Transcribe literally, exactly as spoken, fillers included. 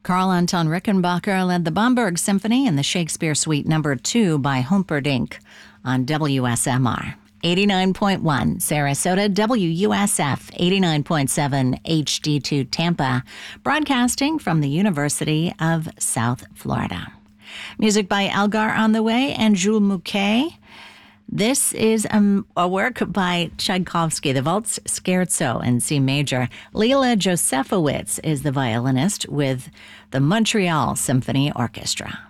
Carl Anton Rickenbacker led the Bamberg Symphony in the Shakespeare Suite Number two by Humperdinck on W S M R. eighty-nine point one Sarasota, W U S F eighty-nine point seven H D two Tampa, broadcasting from the University of South Florida. Music by Elgar on the Way and Jules Mouquet. This is a, a work by Tchaikovsky, the Waltz Scherzo in C major. Leila Josefowitz is the violinist with the Montreal Symphony Orchestra.